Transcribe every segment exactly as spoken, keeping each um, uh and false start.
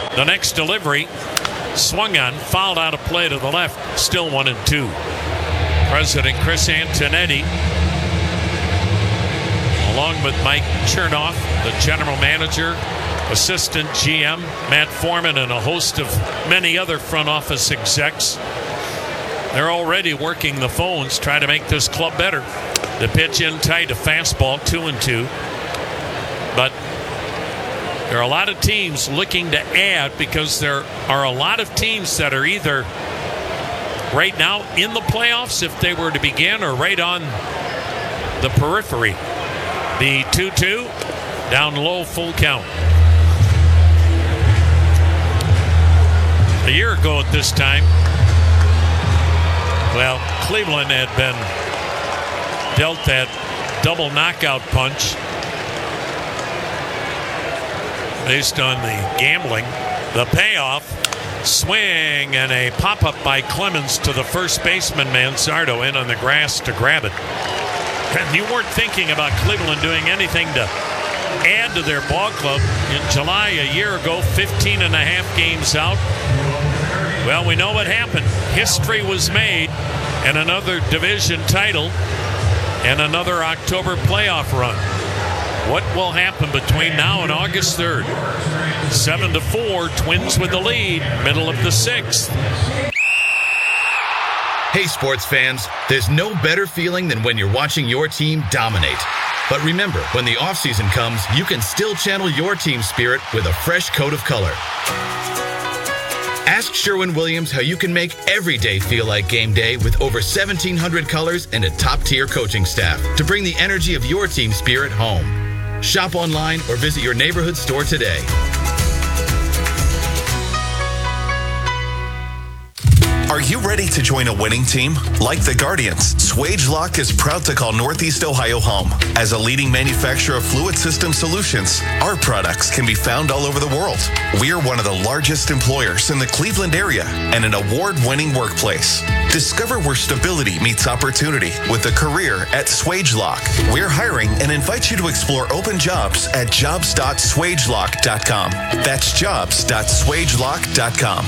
The next delivery, swung on, fouled out of play to the left. Still one and two. President Chris Antonetti, along with Mike Chernoff, the general manager, assistant G M, Matt Foreman, and a host of many other front office execs. They're already working the phones, trying to make this club better. The pitch in tight, a fastball, two and two. But there are a lot of teams looking to add because there are a lot of teams that are either right now in the playoffs if they were to begin or right on the periphery. The two two, down low, full count. A year ago at this time, well, Cleveland had been dealt that double knockout punch based on the gambling. The payoff, swing, and a pop-up by Clemens to the first baseman, Mansardo, in on the grass to grab it. And you weren't thinking about Cleveland doing anything to add to their ball club. In July a year ago, fifteen and a half games out. Well, we know what happened. History was made, and another division title and another October playoff run. What will happen between now and August third? Seven to four, Twins with the lead, middle of the sixth. Hey, sports fans, there's no better feeling than when you're watching your team dominate. But remember, when the offseason comes, you can still channel your team spirit with a fresh coat of color. Ask Sherwin-Williams how you can make every day feel like game day with over seventeen hundred colors and a top-tier coaching staff to bring the energy of your team spirit home. Shop online or visit your neighborhood store today. Are you ready to join a winning team? Like the Guardians, Swagelok is proud to call Northeast Ohio home. As a leading manufacturer of fluid system solutions, our products can be found all over the world. We are one of the largest employers in the Cleveland area and an award-winning workplace. Discover where stability meets opportunity with a career at Swagelok. We're hiring and invite you to explore open jobs at jobs dot swagelok dot com. That's jobs dot swagelok dot com.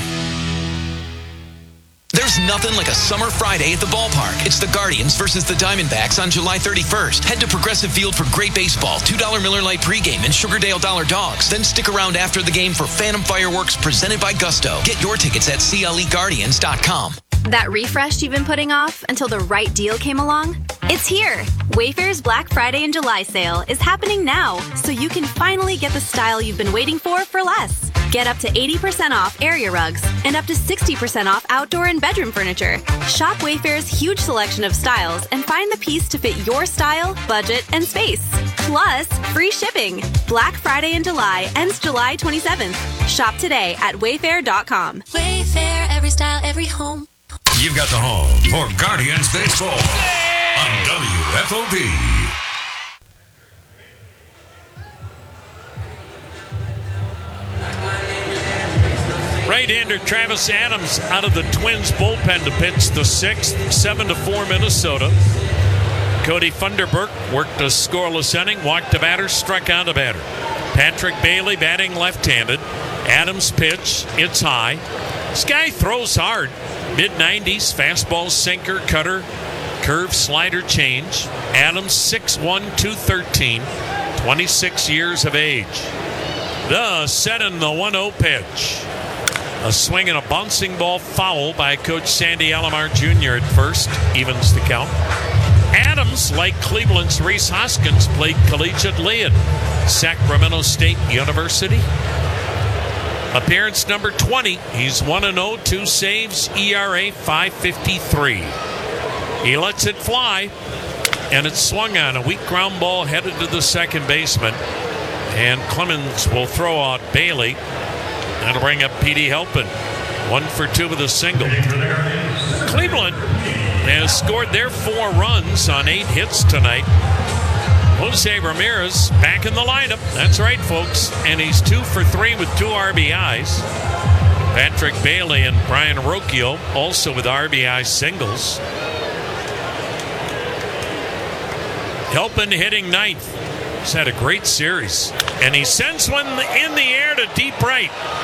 There's nothing like a summer Friday at the ballpark. It's the Guardians versus the Diamondbacks on July thirty-first. Head to Progressive Field for great baseball, two dollar Miller Lite pregame, and Sugardale Dollar Dogs. Then stick around after the game for Phantom Fireworks presented by Gusto. Get your tickets at C L E guardians dot com. That refresh you've been putting off until the right deal came along? It's here! Wayfair's Black Friday and July sale is happening now, so you can finally get the style you've been waiting for for less. Get up to eighty percent off area rugs and up to sixty percent off outdoor and bedroom furniture. Shop Wayfair's huge selection of styles and find the piece to fit your style, budget, and space. Plus, free shipping. Black Friday in July ends July twenty-seventh. Shop today at wayfair dot com. Wayfair, every style, every home. You've got the home for Guardians Baseball on W F O B. Right-hander Travis Adams out of the Twins bullpen to pitch the sixth, seven to four Minnesota. Cody Funderburk worked a scoreless inning, walked the batter, struck out a batter. Patrick Bailey batting left-handed. Adams pitch, it's high. This guy throws hard. mid nineties, fastball, sinker, cutter, curve, slider, change. Adams, six one, two thirteen, twenty-six years of age. The set and the one oh pitch. A swing and a bouncing ball foul by Coach Sandy Alomar Junior at first, evens the count. Adams, like Cleveland's Reese Hoskins, played collegiately at Sacramento State University. Appearance number twenty. He's one and oh, two saves, E R A five fifty-three. He lets it fly, and it's swung on. A weak ground ball headed to the second baseman. And Clemens will throw out Bailey. That'll bring up Petey Halpin. One for two with a single. Cleveland has scored their four runs on eight hits tonight. Jose Ramirez back in the lineup. That's right, folks. And he's two for three with two R B Is. Patrick Bailey and Brian Rocchio also with R B I singles. Halpin hitting ninth. He's had a great series. And he sends one in the air to deep right.